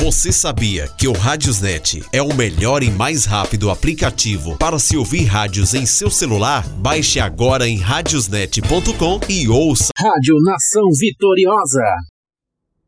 Você sabia que o Radiosnet é o melhor e mais rápido aplicativo para se ouvir rádios em seu celular? Baixe agora em radiosnet.com e ouça. Rádio Nação Vitoriosa.